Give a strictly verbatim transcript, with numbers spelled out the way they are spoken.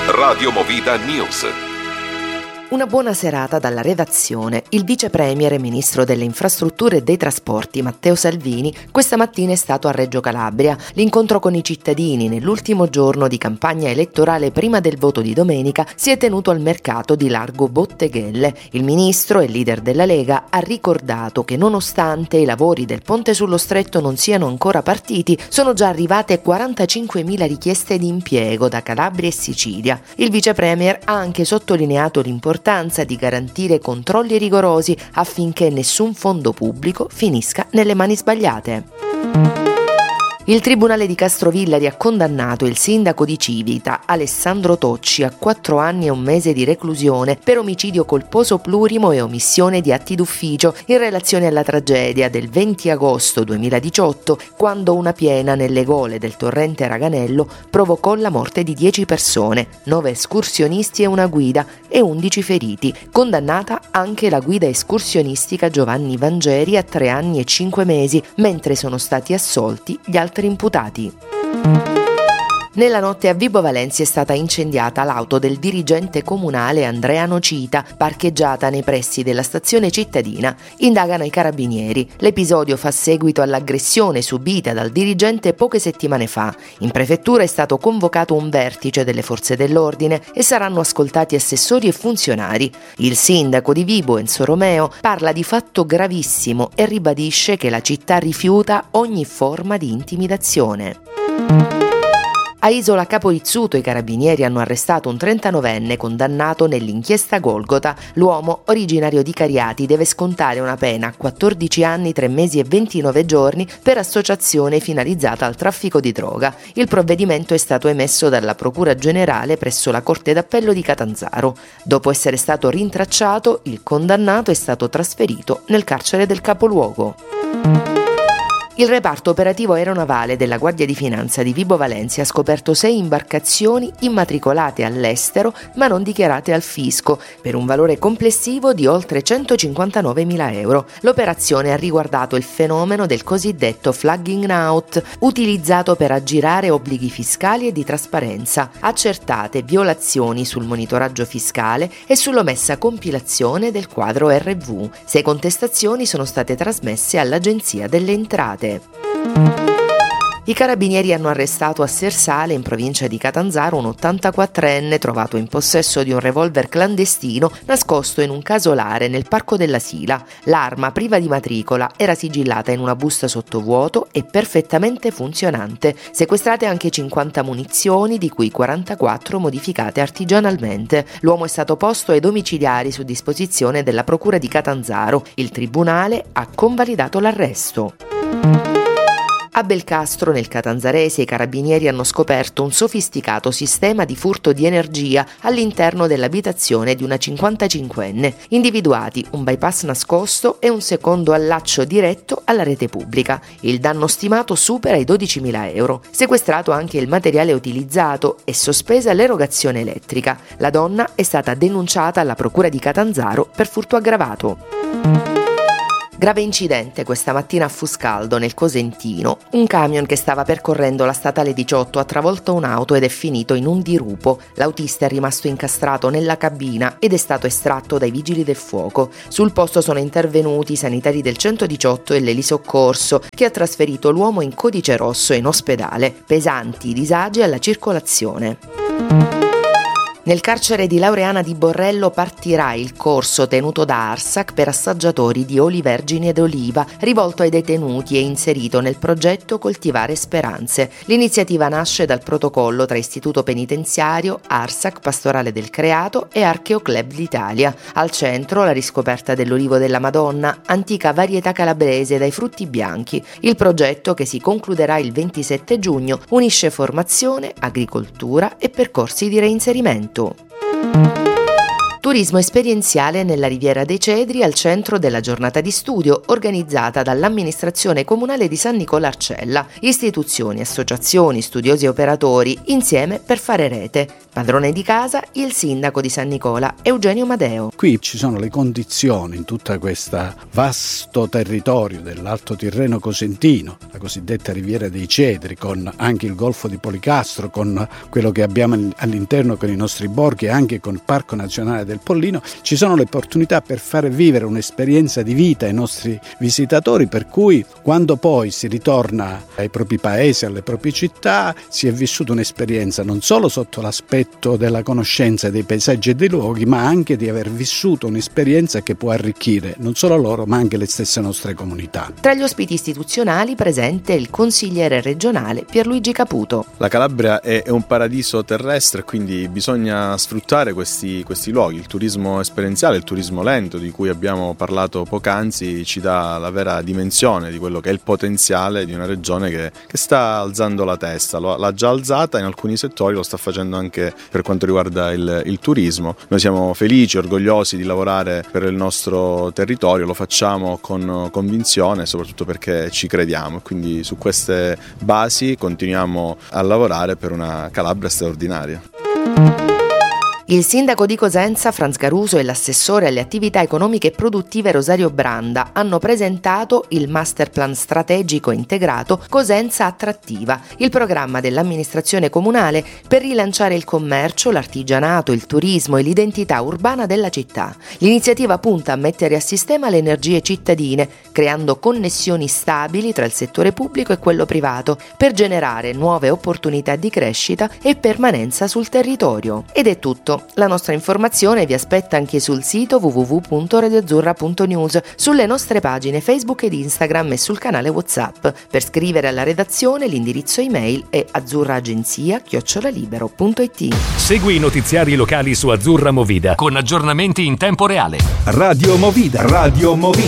Radio Movida News. Una buona serata dalla redazione. Il vice premier e ministro delle infrastrutture e dei trasporti Matteo Salvini questa mattina è stato a Reggio Calabria. L'incontro con i cittadini nell'ultimo giorno di campagna elettorale prima del voto di domenica si è tenuto al mercato di Largo Botteghelle. Il ministro e leader della Lega ha ricordato che nonostante i lavori del ponte sullo Stretto non siano ancora partiti, sono già arrivate quarantacinquemila richieste di impiego da Calabria e Sicilia. Il vice premier ha anche sottolineato l'importanza di garantire controlli rigorosi affinché nessun fondo pubblico finisca nelle mani sbagliate. Il Tribunale di Castrovillari ha condannato il sindaco di Civita, Alessandro Tocci, a quattro anni e un mese di reclusione per omicidio colposo plurimo e omissione di atti d'ufficio in relazione alla tragedia del venti agosto duemiladiciotto, quando una piena nelle gole del torrente Raganello provocò la morte di dieci persone, nove escursionisti e una guida, e undici feriti. Condannata anche la guida escursionistica Giovanni Vangeri a tre anni e cinque mesi, mentre sono stati assolti gli altri imputati. Nella notte a Vibo Valentia è stata incendiata l'auto del dirigente comunale Andrea Nocita, parcheggiata nei pressi della stazione cittadina. Indagano i carabinieri. L'episodio fa seguito all'aggressione subita dal dirigente poche settimane fa. In prefettura è stato convocato un vertice delle forze dell'ordine e saranno ascoltati assessori e funzionari. Il sindaco di Vibo, Enzo Romeo, parla di fatto gravissimo e ribadisce che la città rifiuta ogni forma di intimidazione. A Isola Capo Rizzuto i carabinieri hanno arrestato un trentanovenne condannato nell'inchiesta Golgota. L'uomo, originario di Cariati, deve scontare una pena a quattordici anni, tre mesi e ventinove giorni per associazione finalizzata al traffico di droga. Il provvedimento è stato emesso dalla Procura Generale presso la Corte d'Appello di Catanzaro. Dopo essere stato rintracciato, il condannato è stato trasferito nel carcere del capoluogo. Il reparto operativo aeronavale della Guardia di Finanza di Vibo Valentia ha scoperto sei imbarcazioni immatricolate all'estero ma non dichiarate al fisco, per un valore complessivo di oltre centocinquantanovemila euro. L'operazione ha riguardato il fenomeno del cosiddetto flagging out, utilizzato per aggirare obblighi fiscali e di trasparenza, accertate violazioni sul monitoraggio fiscale e sull'omessa compilazione del quadro R V. Sei contestazioni sono state trasmesse all'Agenzia delle Entrate. I carabinieri hanno arrestato a Sersale, in provincia di Catanzaro, un ottantaquattrenne trovato in possesso di un revolver clandestino nascosto in un casolare nel Parco della Sila. L'arma, priva di matricola, era sigillata in una busta sottovuoto e perfettamente funzionante. Sequestrate anche cinquanta munizioni, di cui quarantaquattro modificate artigianalmente. L'uomo è stato posto ai domiciliari su disposizione della Procura di Catanzaro. Il tribunale ha convalidato l'arresto. A Belcastro, nel Catanzarese, i carabinieri hanno scoperto un sofisticato sistema di furto di energia all'interno dell'abitazione di una cinquantacinquenne. Individuati un bypass nascosto e un secondo allaccio diretto alla rete pubblica. Il danno stimato supera i dodicimila euro. Sequestrato anche il materiale utilizzato e sospesa l'erogazione elettrica. La donna è stata denunciata alla Procura di Catanzaro per furto aggravato. Grave incidente questa mattina a Fuscaldo, nel Cosentino. Un camion che stava percorrendo la statale diciotto ha travolto un'auto ed è finito in un dirupo. L'autista è rimasto incastrato nella cabina ed è stato estratto dai vigili del fuoco. Sul posto sono intervenuti i sanitari del centodiciotto e l'elisoccorso, che ha trasferito l'uomo in codice rosso in ospedale. Pesanti disagi alla circolazione. Nel carcere di Laureana di Borrello partirà il corso tenuto da Arsac per assaggiatori di oli vergini ed oliva, rivolto ai detenuti e inserito nel progetto Coltivare Speranze. L'iniziativa nasce dal protocollo tra Istituto Penitenziario, Arsac, Pastorale del Creato e Archeo Club d'Italia. Al centro la riscoperta dell'olivo della Madonna, antica varietà calabrese dai frutti bianchi. Il progetto, che si concluderà il ventisette giugno, unisce formazione, agricoltura e percorsi di reinserimento. Turismo esperienziale nella Riviera dei Cedri al centro della giornata di studio organizzata dall'amministrazione comunale di San Nicola Arcella. Istituzioni, associazioni, studiosi e operatori insieme per fare rete. Padrone di casa il sindaco di San Nicola, Eugenio Madeo. Qui ci sono le condizioni in tutta questa vasto territorio dell'Alto Tirreno Cosentino, la cosiddetta Riviera dei Cedri, con anche il Golfo di Policastro, con quello che abbiamo all'interno con i nostri borghi e anche con il Parco Nazionale del Pollino. Ci sono le opportunità per fare vivere un'esperienza di vita ai nostri visitatori, per cui quando poi si ritorna ai propri paesi, alle proprie città, si è vissuta un'esperienza non solo sotto l'aspetto della conoscenza dei paesaggi e dei luoghi, ma anche di aver vissuto un'esperienza che può arricchire non solo loro ma anche le stesse nostre comunità. Tra gli ospiti istituzionali presente il consigliere regionale Pierluigi Caputo. La Calabria è un paradiso terrestre, quindi bisogna sfruttare questi, questi luoghi. Il turismo esperienziale, il turismo lento di cui abbiamo parlato poc'anzi ci dà la vera dimensione di quello che è il potenziale di una regione che, che sta alzando la testa, lo, l'ha già alzata in alcuni settori, lo sta facendo anche per quanto riguarda il, il turismo. Noi siamo felici, orgogliosi di lavorare per il nostro territorio, lo facciamo con convinzione, soprattutto perché ci crediamo, quindi su queste basi continuiamo a lavorare per una Calabria straordinaria. Il sindaco di Cosenza, Franz Garuso, e l'assessore alle attività economiche e produttive Rosario Branda hanno presentato il Master Plan strategico integrato Cosenza Attrattiva, il programma dell'amministrazione comunale per rilanciare il commercio, l'artigianato, il turismo e l'identità urbana della città. L'iniziativa punta a mettere a sistema le energie cittadine, creando connessioni stabili tra il settore pubblico e quello privato, per generare nuove opportunità di crescita e permanenza sul territorio. Ed è tutto. La nostra informazione vi aspetta anche sul sito w w w punto radio azzurra punto news, sulle nostre pagine Facebook ed Instagram e sul canale WhatsApp. Per scrivere alla redazione l'indirizzo email è azzurraagenzia chiocciola libero punto it. Segui i notiziari locali su Azzurra Movida con aggiornamenti in tempo reale. Radio Movida. Radio Movida.